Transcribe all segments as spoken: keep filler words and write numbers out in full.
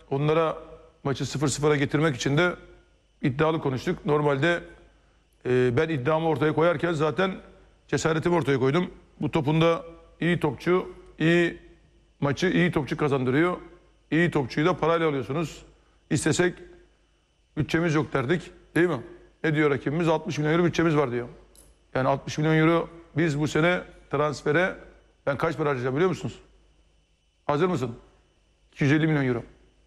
onlara maçı sıfır sıfıra getirmek için de iddialı konuştuk. Normalde e, ben iddiamı ortaya koyarken zaten cesaretimi ortaya koydum. Bu topunda iyi topçu, iyi maçı iyi topçu kazandırıyor. İyi topçuyu da parayla alıyorsunuz. İstesek bütçemiz yok derdik, değil mi? Ne diyor rakibimiz? altmış milyon euro bütçemiz var diyor. Yani altmış milyon euro biz bu sene transfere ben kaç para harcayacağım biliyor musunuz? Hazır mısın? iki yüz elli milyon euro.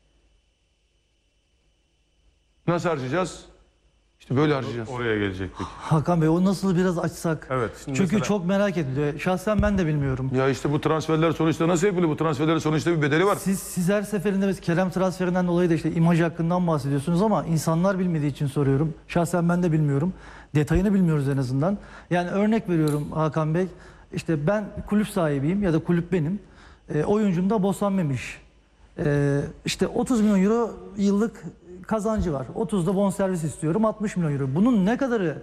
Nasıl harcayacağız? İşte böyle harcayacağız. Oraya gelecektik. Hakan Bey o nasıl biraz açsak? Evet. Çünkü mesela... çok merak ediliyor. Şahsen ben de bilmiyorum. Ya işte bu transferler sonuçta nasıl yapılıyor? Bu transferlerin sonuçta bir bedeli var. Siz, siz her seferinde mesela Kerem transferinden dolayı da işte imaj hakkından bahsediyorsunuz ama insanlar bilmediği için soruyorum. Şahsen ben de bilmiyorum. Detayını bilmiyoruz en azından. Yani örnek veriyorum Hakan Bey. İşte ben kulüp sahibiyim ya da kulüp benim. E, oyuncum da Bosan Memiş. E, işte otuz milyon euro yıllık kazancı var. otuzda bonservis istiyorum. altmış milyon euro. Bunun ne kadarı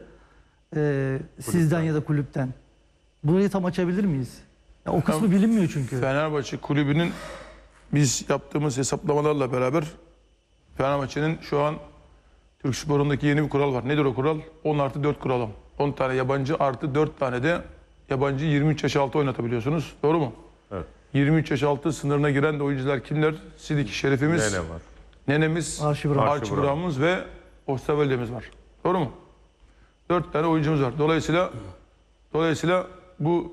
e, sizden ya da kulüpten? Burayı tam açabilir miyiz? Ya o kısmı bilinmiyor çünkü. Fenerbahçe kulübünün biz yaptığımız hesaplamalarla beraber Fenerbahçe'nin şu an Türk sporundaki yeni bir kural var. Nedir o kural? on artı dört kuralı. on tane yabancı artı dört tane de yabancı yirmi üç yaş altı oynatabiliyorsunuz. Doğru mu? Evet. yirmi üç yaş altı sınırına giren de oyuncular kimler? Sidik Şerifimiz, Nene var. Nenemiz, Arşi Brown. Archie Brown'umuz ve Osterwelde'miz var. Doğru mu? Dört tane oyuncumuz var. Dolayısıyla dolayısıyla bu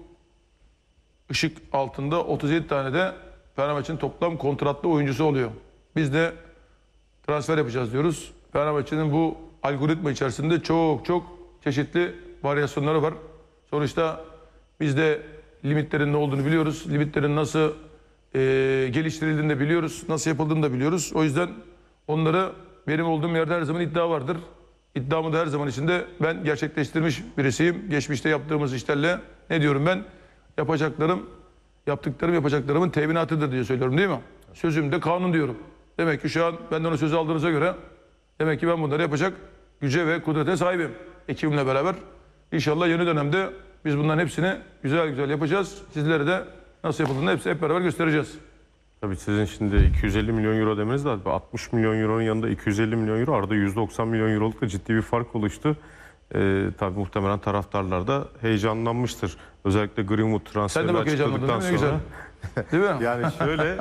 ışık altında otuz yedi tane de Fenerbahçe'nin toplam kontratlı oyuncusu oluyor. Biz de transfer yapacağız diyoruz. Fenerbahçe'nin bu algoritma içerisinde çok çok çeşitli varyasyonları var. Sonuçta biz de limitlerin ne olduğunu biliyoruz. Limitlerin nasıl e, geliştirildiğini de biliyoruz. Nasıl yapıldığını da biliyoruz. O yüzden onları benim olduğum yerde her zaman iddia vardır. İddiamı da her zaman içinde ben gerçekleştirmiş birisiyim. Geçmişte yaptığımız işlerle ne diyorum ben? Yapacaklarım, yaptıklarım yapacaklarımın teminatıdır diye söylüyorum değil mi? Sözüm de kanun diyorum. Demek ki şu an benden o sözü aldığınıza göre demek ki ben bunları yapacak güce ve kudrete sahibim. Ekibimle beraber. İnşallah yeni dönemde biz bunların hepsini güzel güzel yapacağız. Sizlere de nasıl yapıldığını hepsi hep beraber göstereceğiz. Tabii sizin şimdi iki yüz elli milyon euro demeniz lazım. altmış milyon euronun yanında iki yüz elli milyon euro, arada yüz doksan milyon euroluk da ciddi bir fark oluştu. Ee, tabii muhtemelen taraftarlar da heyecanlanmıştır. Özellikle Greenwood transferi açıkladıktan sonra. Güzel. Değil mi? Yani şöyle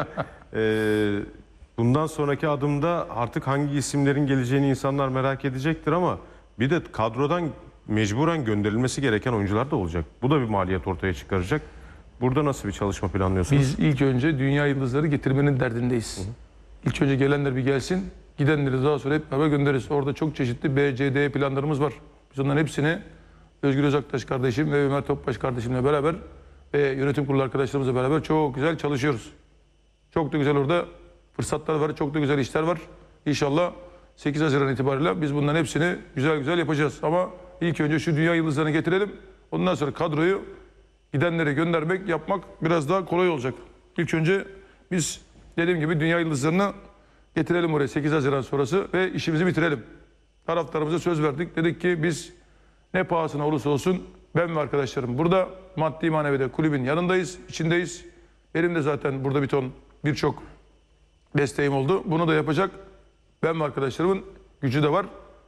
e, bundan sonraki adımda artık hangi isimlerin geleceğini insanlar merak edecektir ama bir de kadrodan mecburen gönderilmesi gereken oyuncular da olacak. Bu da bir maliyet ortaya çıkaracak. Burada nasıl bir çalışma planlıyorsunuz? Biz ilk önce dünya yıldızları getirmenin derdindeyiz. Hı hı. İlk önce gelenler bir gelsin, gidenleri daha sonra hep beraber göndeririz. Orada çok çeşitli B C D planlarımız var. Biz onların hepsini Özgür Özaktaş kardeşim ve Ömer Topbaş kardeşimle beraber ve yönetim kurulu arkadaşlarımızla beraber çok güzel çalışıyoruz. Çok da güzel orada fırsatlar var, çok da güzel işler var. İnşallah sekiz Haziran itibariyle biz bunların hepsini güzel güzel yapacağız. Ama ilk önce şu dünya yıldızlarını getirelim. Ondan sonra kadroyu gidenlere göndermek, yapmak biraz daha kolay olacak. İlk önce biz dediğim gibi dünya yıldızlarını getirelim oraya sekiz Haziran sonrası ve işimizi bitirelim. Taraftarımıza söz verdik. Dedik ki biz ne pahasına olursa olsun ben ve arkadaşlarım burada maddi manevi de kulübün yanındayız, içindeyiz. Benim de zaten burada bir ton birçok desteğim oldu. Bunu da yapacak ben ve arkadaşlarımın gücü de var.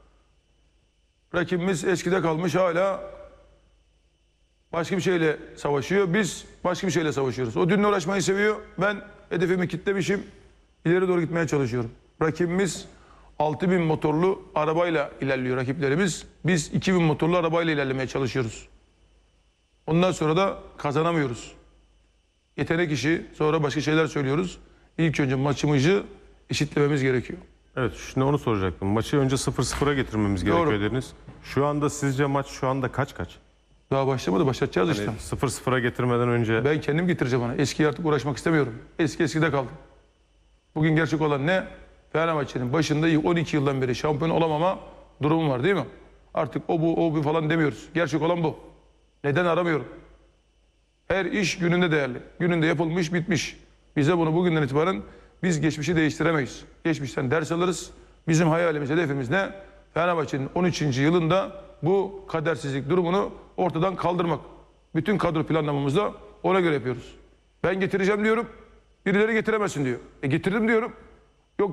Rakibimiz eskide kalmış, hala başka bir şeyle savaşıyor. Biz başka bir şeyle savaşıyoruz. O dünle uğraşmayı seviyor. Ben hedefimi kitlemişim. İleri doğru gitmeye çalışıyorum. Rakibimiz altı bin motorlu arabayla ilerliyor rakiplerimiz. Biz iki bin motorlu arabayla ilerlemeye çalışıyoruz. Ondan sonra da kazanamıyoruz. Yetenek işi, sonra başka şeyler söylüyoruz. İlk önce maçımızı eşitlememiz gerekiyor. Evet, şimdi onu soracaktım. Maçı önce sıfır sıfıra getirmemiz Doğru. gerekiyor dediniz. Şu anda sizce maç şu anda kaç kaç? Daha başlamadı, başlatacağız Hani işte. sıfır sıfıra getirmeden önce... Ben kendim getireceğim ona. Eskiye artık uğraşmak istemiyorum. Eski eskide kaldı. Bugün gerçek olan ne? Fenerbahçe'nin başında on iki yıldan beri şampiyon olamama durumu var değil mi? Artık o bu, o bu falan demiyoruz. Gerçek olan bu. Neden aramıyorum? Her iş gününde değerli. Gününde yapılmış, bitmiş. Bize bunu bugünden itibaren biz geçmişi değiştiremeyiz. Geçmişten ders alırız. Bizim hayalimiz, hedefimiz ne? Fenerbahçe'nin on üçüncü yılında bu kadersizlik durumunu ortadan kaldırmak. Bütün kadro planlamamızda ona göre yapıyoruz. Ben getireceğim diyorum. Birileri getiremezsin diyor. E getirdim diyorum.